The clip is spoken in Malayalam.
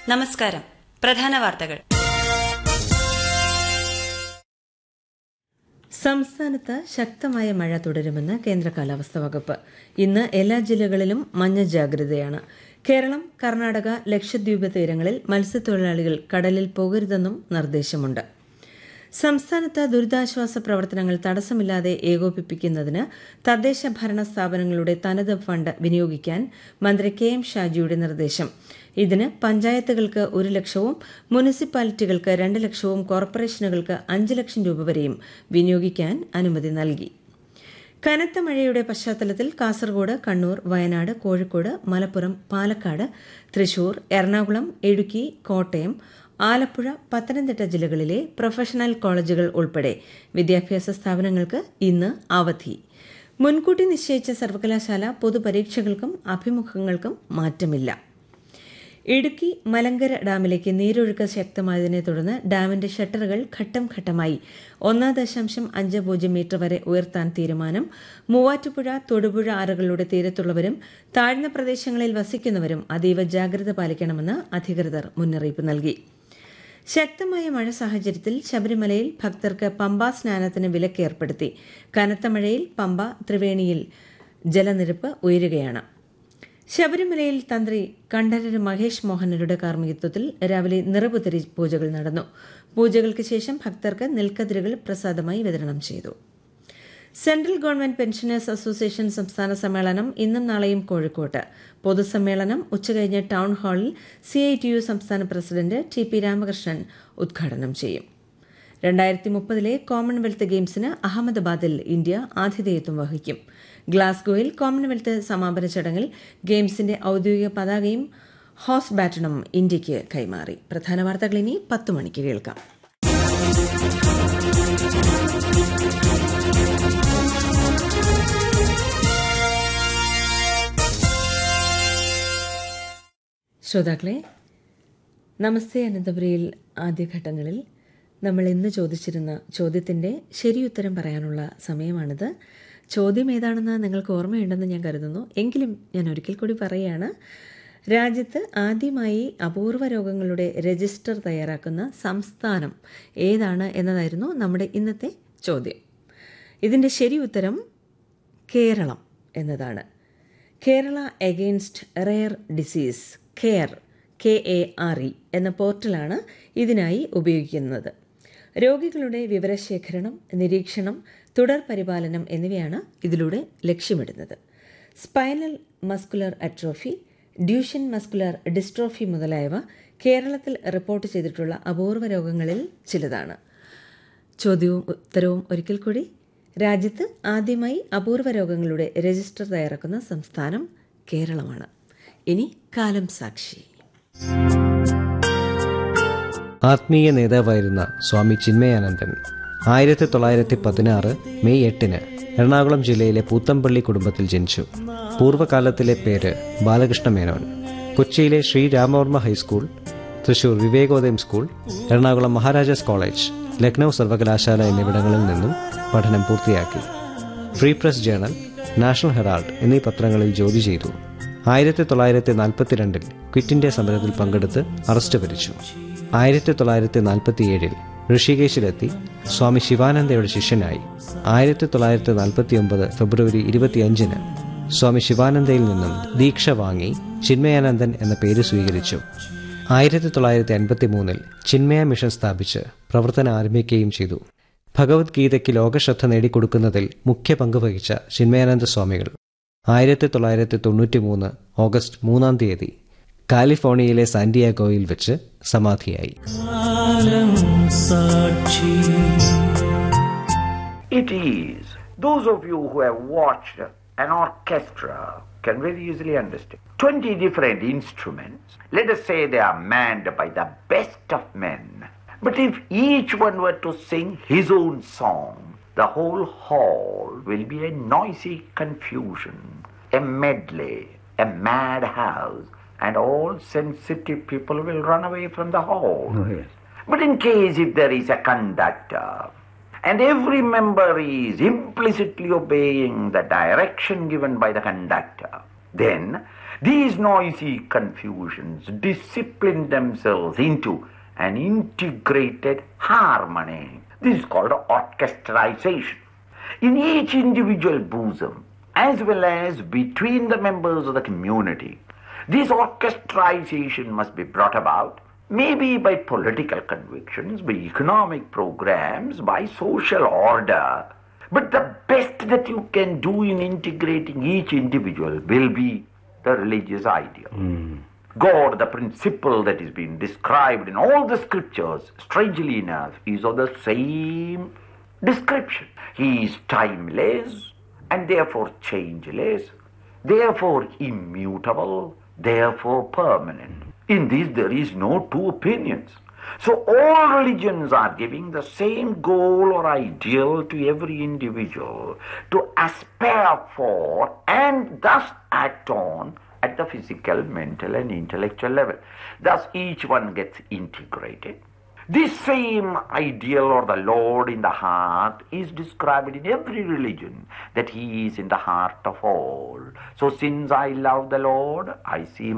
നമസ്കാരം. പ്രധാന വാർത്തകൾ. സംസ്ഥാനത്ത് ശക്തമായ മഴ തുടരുമെന്ന് കേന്ദ്ര കാലാവസ്ഥാ വകുപ്പ്. ഇന്ന് എല്ലാ ജില്ലകളിലും മഞ്ഞ ജാഗ്രതയാണ്. കേരളം, കർണാടക, ലക്ഷദ്വീപ് തീരങ്ങളിൽ മത്സ്യത്തൊഴിലാളികൾ കടലിൽ പോകരുതെന്നും നിർദ്ദേശമുണ്ട്. സംസ്ഥാനത്ത് ദുരിതാശ്വാസ പ്രവർത്തനങ്ങൾ തടസ്സമില്ലാതെ ഏകോപിപ്പിക്കുന്നതിന് തദ്ദേശ ഭരണ സ്ഥാപനങ്ങളുടെ തനത് ഫണ്ട് വിനിയോഗിക്കാൻ മന്ത്രി കെ എം ഷാജിയുടെ നിർദ്ദേശം. ഇതിന് പഞ്ചായത്തുകൾക്ക് 1 ലക്ഷവും മുനിസിപ്പാലിറ്റികൾക്ക് 2 ലക്ഷവും കോർപ്പറേഷനുകൾക്ക് 5 ലക്ഷം രൂപ വരെയും വിനിയോഗിക്കാൻ അനുമതി നൽകി. കനത്ത മഴയുടെ പശ്ചാത്തലത്തിൽ കാസർഗോഡ്, കണ്ണൂർ, വയനാട്, കോഴിക്കോട്, മലപ്പുറം, പാലക്കാട്, തൃശൂർ, എറണാകുളം, ഇടുക്കി, കോട്ടയം, ആലപ്പുഴ, പത്തനംതിട്ട ജില്ലകളിലെ പ്രൊഫഷണൽ കോളേജുകൾ ഉൾപ്പെടെ വിദ്യാഭ്യാസ സ്ഥാപനങ്ങൾക്ക് ഇന്ന് അവധി. മുൻകൂട്ടി നിശ്ചയിച്ച സർവകലാശാല പൊതുപരീക്ഷകൾക്കും അഭിമുഖങ്ങൾക്കും മാറ്റമില്ല. ഇടുക്കി മലങ്കര ഡാമിലേക്ക് നീരൊഴുക്ക് ശക്തമായതിനെ തുടർന്ന് ഡാമിന്റെ ഷട്ടറുകൾ ഘട്ടം ഘട്ടമായി 1.50 മീറ്റർ വരെ ഉയർത്താൻ തീരുമാനം. മൂവാറ്റുപുഴ, തൊടുപുഴ ആറുകളുടെ തീരത്തുള്ളവരും താഴ്ന്ന പ്രദേശങ്ങളിൽ വസിക്കുന്നവരും അതീവ ജാഗ്രത പാലിക്കണമെന്ന് അധികൃതർ മുന്നറിയിപ്പ് നൽകി. ശക്തമായ മഴ സാഹചര്യത്തിൽ ശബരിമലയിൽ ഭക്തർക്ക് പമ്പാ സ്നാനത്തിന് വിലക്ക് ഏർപ്പെടുത്തി. കനത്ത മഴയിൽ പമ്പ, ത്രിവേണിയിൽ ജലനിരപ്പ് ഉയരുകയാണ്. ശബരിമലയിൽ തന്ത്രി കണ്ഠരര് മഹേഷ് മോഹനരുടെ കാർമ്മികത്വത്തിൽ രാവിലെ നിറപുത്തരി പൂജകൾ നടന്നു. പൂജകൾക്ക് ശേഷം ഭക്തർക്ക് നെൽക്കതിരുകൾ പ്രസാദമായി വിതരണം ചെയ്തു. സെൻട്രൽ ഗവൺമെന്റ് പെൻഷനേഴ്സ് അസോസിയേഷൻ സംസ്ഥാന സമ്മേളനം ഇന്നും നാളെയും കോഴിക്കോട്ട്. പൊതുസമ്മേളനം ഉച്ചകഴിഞ്ഞ് ടൌൺ ഹാളിൽ CITU സംസ്ഥാന പ്രസിഡന്റ് TP രാമകൃഷ്ണൻ ഉദ്ഘാടനം ചെയ്യും. 2030 കോമൺവെൽത്ത് ഗെയിംസിന് അഹമ്മദാബാദിൽ ഇന്ത്യ ആതിഥേയത്വം വഹിക്കും. ഗ്ലാസ്ഗോയിൽ കോമൺവെൽത്ത് സമാപന ചടങ്ങിൽ ഗെയിംസിന്റെ ഔദ്യോഗിക പതാകയും ഹോസ് ബാറ്റണും ഇന്ത്യയ്ക്ക് കൈമാറി. പ്രധാന വാർത്തകൾ ഇനി 10 മണിക്ക് കേൾക്കാം. ശ്രോതാക്കളെ, നമസ്തേ അനന്തപുരിയിൽ ആദ്യഘട്ടങ്ങളിൽ നമ്മൾ ഇന്ന് ചോദിച്ചിരുന്ന ചോദ്യത്തിൻ്റെ ശരിയുത്തരം പറയാനുള്ള സമയമാണിത്. ചോദ്യം ഏതാണെന്ന് നിങ്ങൾക്ക് ഓർമ്മയുണ്ടെന്ന് ഞാൻ കരുതുന്നു. എങ്കിലും ഞാൻ ഒരിക്കൽ കൂടി പറയുകയാണ്. രാജ്യത്ത് ആദ്യമായി അപൂർവ രോഗങ്ങളുടെ രജിസ്റ്റർ തയ്യാറാക്കുന്ന സംസ്ഥാനം ഏതാണ് എന്നതായിരുന്നു നമ്മുടെ ഇന്നത്തെ ചോദ്യം. ഇതിൻ്റെ ശരിയുത്തരം കേരളം എന്നതാണ്. Kerala against rare disease care KARE എന്ന പോർട്ടലാണ് ഇതിനായി ഉപയോഗിക്കുന്നത്. രോഗികളുടെ വിവരശേഖരണം, നിരീക്ഷണം, തുടർ പരിപാലനം എന്നിവയാണ് ഇതിലൂടെ ലക്ഷ്യമിടുന്നത്. Spinal muscular atrophy, ഡ്യൂഷൻ muscular dystrophy മുതലായവ കേരളത്തിൽ റിപ്പോർട്ട് ചെയ്തിട്ടുള്ള അപൂർവ രോഗങ്ങളിൽ ചിലതാണ്. ചോദ്യവും ഉത്തരവും ഒരിക്കൽ കൂടി. രാജ്യത്ത് ആദ്യമായി അപൂർവ രോഗങ്ങളുടെ രജിസ്റ്റർ തയ്യാറാക്കുന്ന സംസ്ഥാനം കേരളമാണ്. ഇനി കാലം സാക്ഷി. ആത്മീയ നേതാവായിരുന്ന സ്വാമി ചിന്മയാനന്ദൻ 1916 മെയ് 8 എറണാകുളം ജില്ലയിലെ പൂത്തമ്പള്ളി കുടുംബത്തിൽ ജനിച്ചു. പൂർവ്വകാലത്തിലെ പേര് ബാലകൃഷ്ണ മേനോൻ. കൊച്ചിയിലെ Shri Ramavarma high school, Thrissur Vivekodayam school, Ernakulam Maharajas college, Lucknow സർവകലാശാല എന്നിവിടങ്ങളിൽ നിന്നും പഠനം പൂർത്തിയാക്കി. Free press journal, national Herald എന്നീ പത്രങ്ങളിൽ ജോലി ചെയ്തു. 1942 ക്വിറ്റ് ഇന്ത്യ സമരത്തിൽ പങ്കെടുത്ത് അറസ്റ്റ് വരിച്ചു. 1947 ഋഷികേശിലെത്തി സ്വാമി ശിവാനന്ദയുടെ ശിഷ്യനായി. 1949 ഫെബ്രുവരി 25 സ്വാമി ശിവാനന്ദയിൽ നിന്നും ദീക്ഷ വാങ്ങി ചിന്മയാനന്ദൻ എന്ന പേര് സ്വീകരിച്ചു. 1953 ചിന്മയ മിഷൻ സ്ഥാപിച്ച് പ്രവർത്തനം ആരംഭിക്കുകയും ചെയ്തു. ഭഗവത്ഗീതയ്ക്ക് ലോകശ്രദ്ധ നേടിക്കൊടുക്കുന്നതിൽ മുഖ്യ പങ്ക് വഹിച്ച ചിന്മയാനന്ദ സ്വാമികൾ 1993 ഓഗസ്റ്റ് 3 കാലിഫോർണിയയിലെ സാന്റിയാഗോയിൽ വെച്ച് സമാധിയായി. It is. Those of you who have watched an orchestra can very easily understand. 20 different instruments. Let us say they are manned by the best of men. But if each one were to sing his own song, the whole hall will be a noisy confusion, a medley, a madhouse, and all sensitive people will run away from the hall. Oh, yes. But in case if there is a conductor, and every member is implicitly obeying the direction given by the conductor, then These noisy confusions discipline themselves into an integrated harmony. This is called orchestrization. In each individual bosom, as well as between the members of the community, this orchestrization must be brought about, maybe by political convictions, by economic programs, by social order. But the best that you can do in integrating each individual will be the religious ideal. God, the principle that is being described in all the scriptures, strangely enough, is of the same description. He is timeless and therefore changeless, therefore immutable, therefore permanent. In this there is no two opinions. So all religions are giving the same goal or ideal to every individual to aspire for and thus act on at the physical, mental and intellectual level. Thus each one gets integrated. This same ideal or the Lord in the heart is described in every religion, that He is in the heart of all. So since I love the Lord, I see